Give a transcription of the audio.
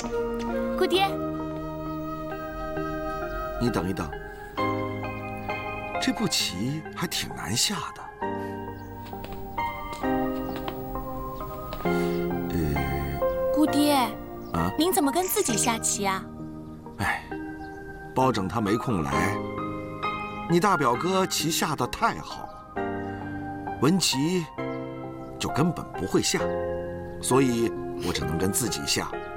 姑爹， 你等一等，这步棋还挺难下的。 姑爹， 啊， 您怎么跟自己下棋啊？ 哎，包拯他没空来。你大表哥棋下得太好，文棋就根本不会下，所以我只能跟自己下。